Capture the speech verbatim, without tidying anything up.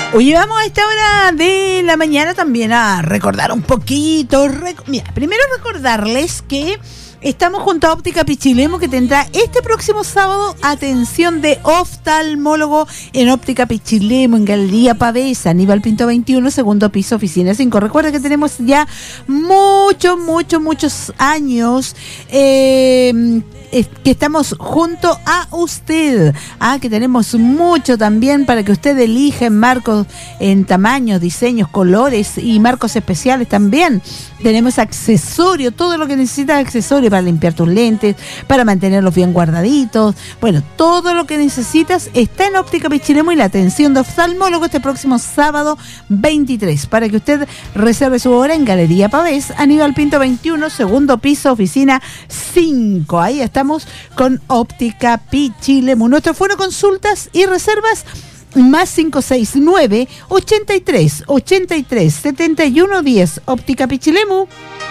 Hoy vamos a esta hora de la mañana también a recordar un poquito. Rec- Mira, primero recordarles que estamos junto a Óptica Pichilemu, que tendrá este próximo sábado atención de oftalmólogo en Óptica Pichilemu, en Galería Pavés, Aníbal Pinto veintiuno, segundo piso, oficina cinco. Recuerda que tenemos ya muchos, muchos, muchos años eh, que estamos junto a usted, ah, que tenemos mucho también para que usted elija en marcos, en tamaños, diseños, colores y marcos especiales también. Tenemos accesorio, todo lo que necesitas accesorio para limpiar tus lentes, para mantenerlos bien guardaditos. Bueno, todo lo que necesitas está en Óptica Pichilemu y la atención de oftalmólogo este próximo sábado veintitrés, para que usted reserve su hora en Galería Pavés, Aníbal Pinto veintiuno, segundo piso, oficina cinco. Ahí estamos con Óptica Pichilemu. Nuestro foro consultas y reservas más cinco seis nueve, ochenta y tres, ochenta y tres, setenta y uno diez. Óptica Pichilemu.